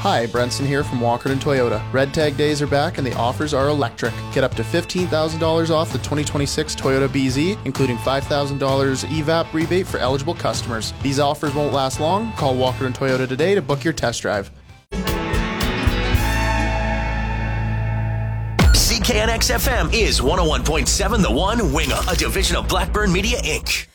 Hi, Brenson here from Walkerton Toyota. Red Tag days are back and the offers are electric. Get up to $15,000 off the 2026 Toyota BZ, including $5,000 EVAP rebate for eligible customers. These offers won't last long. Call Walkerton Toyota today to book your test drive. CKNX FM is 101.7 The One, Winga, a division of Blackburn Media, Inc.